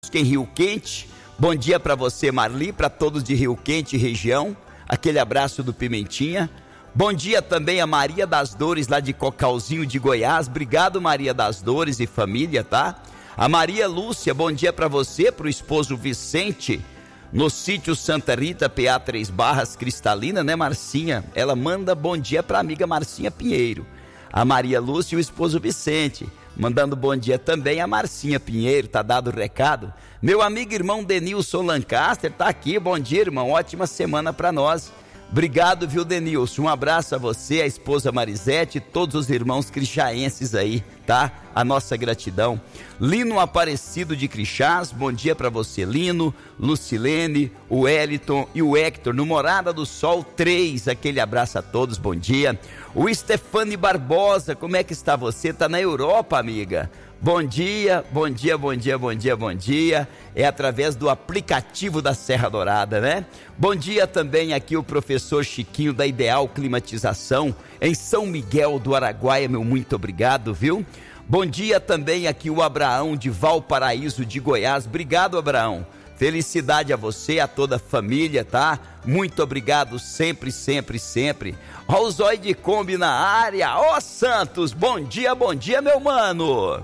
em Rio Quente. Bom dia para você, Marli, para todos de Rio Quente e região. Aquele abraço do Pimentinha. Bom dia também a Maria das Dores, lá de Cocalzinho de Goiás. Obrigado, Maria das Dores e família, tá? A Maria Lúcia, bom dia para você, para o esposo Vicente, no sítio Santa Rita, PA 3 Barras Cristalina, né, Marcinha? Ela manda bom dia para a amiga Marcinha Pinheiro. A Maria Lúcia e o esposo Vicente. Mandando bom dia também a Marcinha Pinheiro, tá dado o recado. Meu amigo irmão Denilson Lancaster tá aqui, bom dia, irmão, ótima semana para nós. Obrigado, viu, Denilson? Um abraço a você, a esposa Marisete e todos os irmãos crichaenses aí, tá? A nossa gratidão. Lino Aparecido de Crixás, bom dia para você, Lino, Lucilene, o Wellington e o Hector, no Morada do Sol 3, aquele abraço a todos, bom dia. O Stefani Barbosa, como é que está você? Tá na Europa, amiga? Bom dia, bom dia, bom dia, bom dia, bom dia. É através do aplicativo da Serra Dourada, né? Bom dia também aqui o professor Chiquinho da Ideal Climatização em São Miguel do Araguaia, meu muito obrigado, viu? Bom dia também aqui o Abraão de Valparaíso de Goiás. Obrigado, Abraão. Felicidade a você, a toda a família, tá? Muito obrigado sempre, sempre, sempre. Ó o Zóio de Kombi na área. Ó Santos, bom dia, meu mano.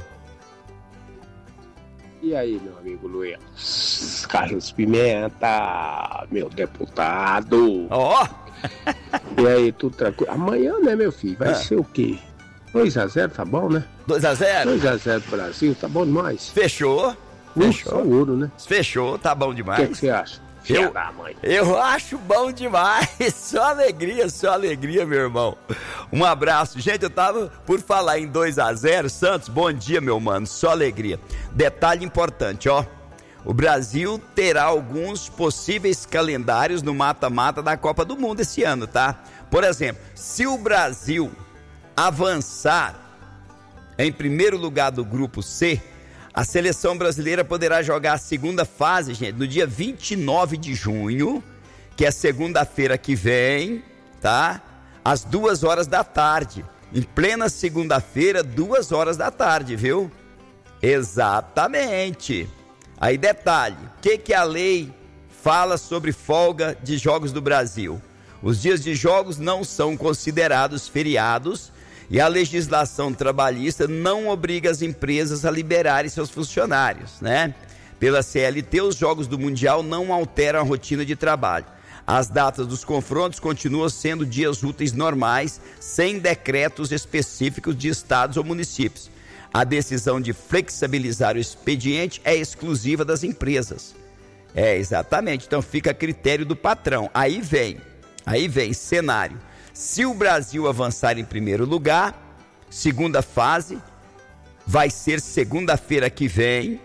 E aí, meu amigo Luiz Carlos Pimenta, meu deputado. Ó. E aí, tudo tranquilo? Amanhã, né, meu filho? Vai ser o quê? 2-0, tá bom, né? 2-0? 2-0 pro Brasil, tá bom demais. Fechou. Só ouro, né? Fechou, tá bom demais. O que você acha? Eu acho bom demais, só alegria, meu irmão. Um abraço, gente, eu tava por falar em 2-0, Santos, bom dia, meu mano, só alegria. Detalhe importante, ó, o Brasil terá alguns possíveis calendários no mata-mata da Copa do Mundo esse ano, tá? Por exemplo, se o Brasil avançar em primeiro lugar do grupo C, a seleção brasileira poderá jogar a segunda fase, gente, no dia 29 de junho, que é segunda-feira que vem, tá? Às 2 horas da tarde. Em plena segunda-feira, 2 horas da tarde, viu? Exatamente. Aí detalhe, o que a lei fala sobre folga de jogos do Brasil? Os dias de jogos não são considerados feriados e a legislação trabalhista não obriga as empresas a liberarem seus funcionários, né? Pela CLT, os jogos do Mundial não alteram a rotina de trabalho. As datas dos confrontos continuam sendo dias úteis normais, sem decretos específicos de estados ou municípios. A decisão de flexibilizar o expediente é exclusiva das empresas. É, exatamente, então fica a critério do patrão. Aí vem cenário. Se o Brasil avançar em primeiro lugar, segunda fase, vai ser segunda-feira que vem,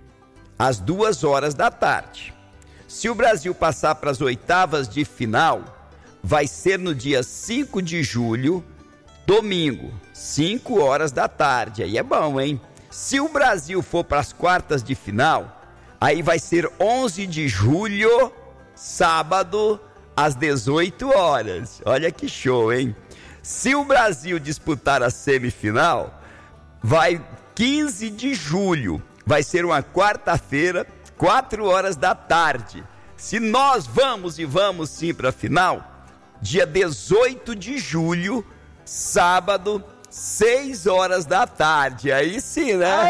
às 2 horas da tarde. Se o Brasil passar para as oitavas de final, vai ser no dia 5 de julho, domingo, 5 horas da tarde. Aí é bom, hein? Se o Brasil for para as quartas de final, aí vai ser 11 de julho, sábado, às 18 horas. Olha que show, hein? Se o Brasil disputar a semifinal, vai 15 de julho. Vai ser uma quarta-feira, 4 horas da tarde. Se nós vamos sim para a final, dia 18 de julho, sábado, 6 horas da tarde. Aí sim, né?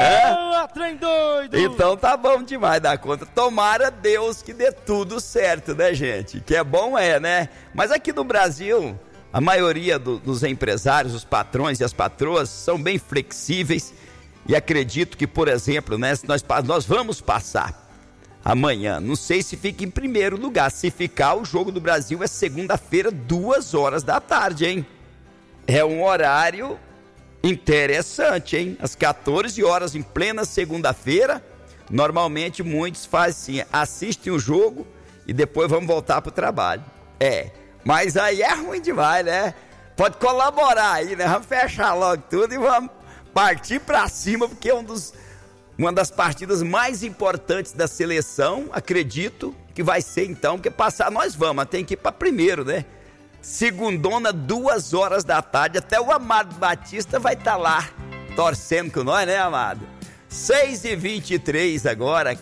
Trem doido! Então tá bom demais da conta. Tomara Deus que dê tudo certo, né, gente? Que é bom, né? Mas aqui no Brasil, a maioria dos empresários, os patrões e as patroas são bem flexíveis e acredito que, por exemplo, né, nós vamos passar amanhã. Não sei se fica em primeiro lugar. Se ficar, o jogo do Brasil é segunda-feira, 2 horas da tarde, hein? É um horário interessante, hein? Às 14 horas, em plena segunda-feira. Normalmente muitos fazem assim, assistem o jogo e depois vamos voltar pro trabalho. Mas aí é ruim demais, né? Pode colaborar aí, né? Vamos fechar logo tudo e vamos partir pra cima, porque é uma das partidas mais importantes da seleção. Acredito que vai ser então, porque passar nós vamos, mas tem que ir pra primeiro, né? Segundona, 2 horas da tarde, até o Amado Batista vai estar lá, torcendo com nós, né, Amado? 6h23 agora.